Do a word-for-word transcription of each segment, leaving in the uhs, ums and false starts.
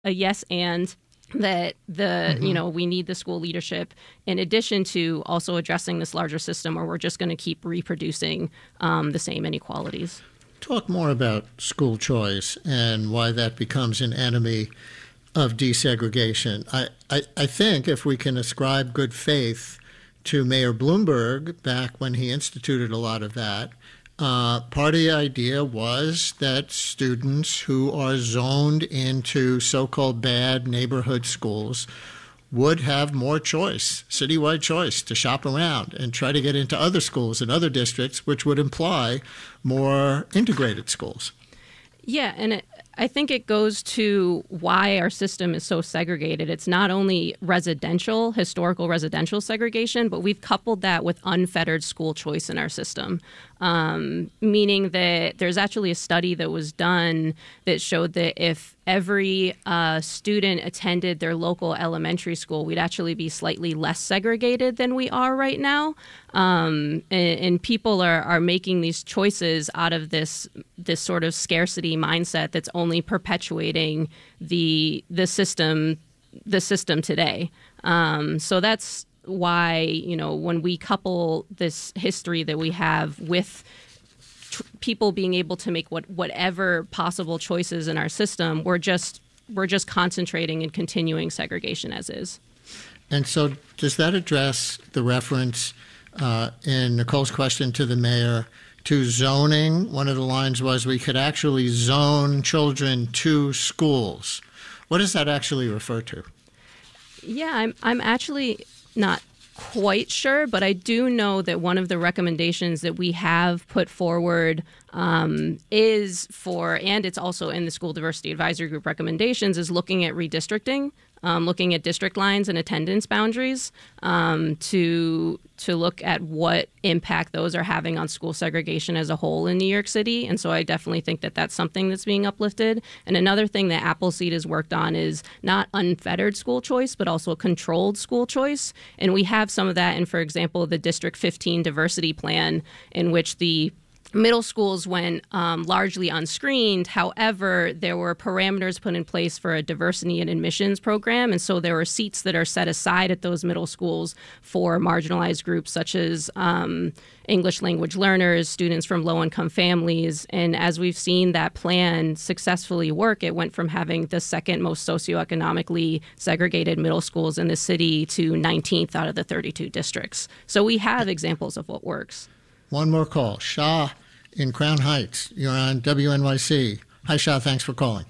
a yes and that the mm-hmm. you know we need the school leadership in addition to also addressing this larger system, or we're just going to keep reproducing um, the same inequalities. Talk more about school choice and why that becomes an enemy of desegregation. I, I, I think if we can ascribe good faith to Mayor Bloomberg back when he instituted a lot of that, Uh, part of the idea was that students who are zoned into so-called bad neighborhood schools would have more choice, citywide choice, to shop around and try to get into other schools in other districts, which would imply more integrated schools. Yeah, and it, I think it goes to why our system is so segregated. It's not only residential, historical residential segregation, but we've coupled that with unfettered school choice in our system, um, meaning that there's actually a study that was done that showed that if every uh, student attended their local elementary school, we'd actually be slightly less segregated than we are right now. Um, and, and people are, are making these choices out of this this sort of scarcity mindset that's only perpetuating the the system the system today. Um, so that's why, you know, when we couple this history that we have with tr- people being able to make what whatever possible choices in our system, we're just we're just concentrating and continuing segregation as is. And so, does that address the reference uh, in Nicole's question to the mayor to zoning? One of the lines was we could actually zone children to schools. What does that actually refer to? Yeah, I'm I'm actually not quite sure, but I do know that one of the recommendations that we have put forward um, is for, and it's also in the School Diversity Advisory Group recommendations, is looking at redistricting, um, looking at district lines and attendance boundaries um, to to look at what impact those are having on school segregation as a whole in New York City. And so I definitely think that that's something that's being uplifted. And another thing that Appleseed has worked on is not unfettered school choice, but also controlled school choice. And we have some of that in, for example, the District fifteen diversity plan, in which the middle schools went um, largely unscreened. However, there were parameters put in place for a diversity and admissions program. And so there were seats that are set aside at those middle schools for marginalized groups such as um, English language learners, students from low-income families. And as we've seen that plan successfully work, it went from having the second most socioeconomically segregated middle schools in the city to nineteenth out of the thirty-two districts. So we have examples of what works. One more call. Shah in Crown Heights. You're on W N Y C. Hi, Shah. Thanks for calling.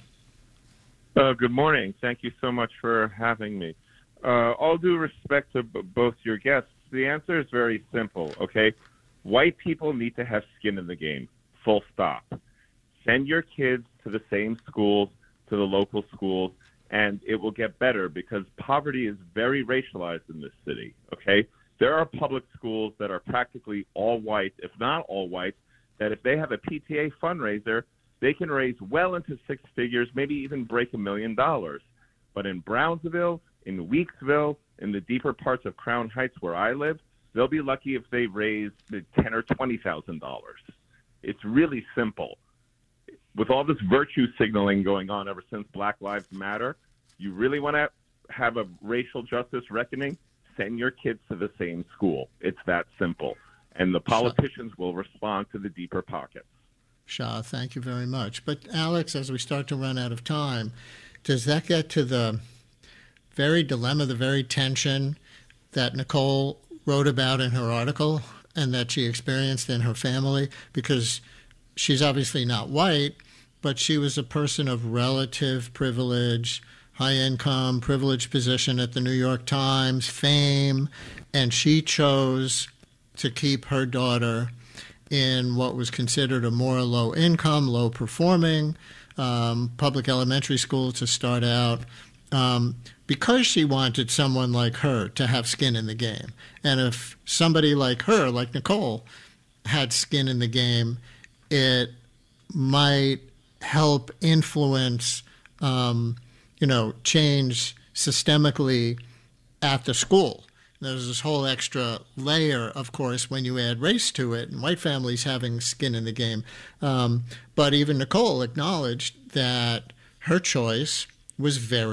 Uh, good morning. Thank you so much for having me. Uh, all due respect to b- both your guests, the answer is very simple, okay? White people need to have skin in the game, full stop. Send your kids to the same schools, to the local schools, and it will get better because poverty is very racialized in this city, okay? There are public schools that are practically all white, if not all white, that if they have a P T A fundraiser, they can raise well into six figures, maybe even break a million dollars. But in Brownsville, in Weeksville, in the deeper parts of Crown Heights where I live, they'll be lucky if they raise ten or twenty thousand dollars. It's really simple. With all this virtue signaling going on ever since Black Lives Matter, you really want to have a racial justice reckoning? Send your kids to the same school. It's that simple. And the politicians will respond to the deeper pockets. Shah, thank you very much. But Alex, as we start to run out of time, does that get to the very dilemma, the very tension that Nicole wrote about in her article and that she experienced in her family? Because she's obviously not white, but she was a person of relative privilege, high income, privileged position at the New York Times, fame, and she chose to keep her daughter in what was considered a more low income, low performing um, public elementary school to start out um, because she wanted someone like her to have skin in the game. And if somebody like her, like Nicole, had skin in the game, it might help influence um, you know, change systemically at the school. There's this whole extra layer, of course, when you add race to it, and white families having skin in the game. Um, but even Nicole acknowledged that her choice was very